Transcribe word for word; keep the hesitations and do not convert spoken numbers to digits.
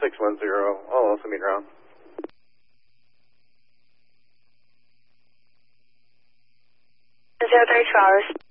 six one zero. I'll also meet around. zero thirty-two hours.